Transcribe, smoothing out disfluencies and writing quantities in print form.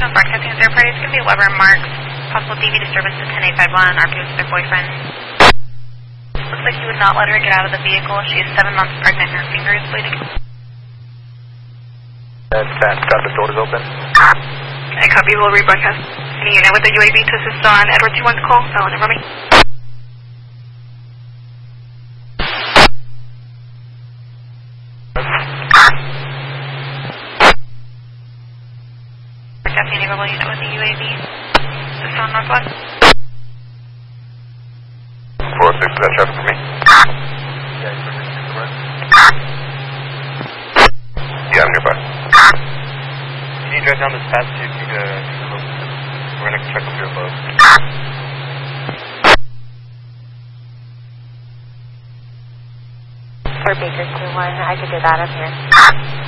Broadcasting third party is going to be Weber Marks. Possible DV disturbance at 10851, arguing with their boyfriend. Looks like he would not let her get out of the vehicle. She is 7 months pregnant and her finger is bleeding. Got the doors open. I copy, we'll rebroadcast. Any unit with a UAV to assist on Edward 21 call. Fallon, over me. Broadcasting available unit with a UAV. Assist on Northwest. 406, is that traffic for me? Yeah, I'm nearby. Can you drive down this path so you can go? We're going to check up your boat. For Baker 2-1, I could do that up here.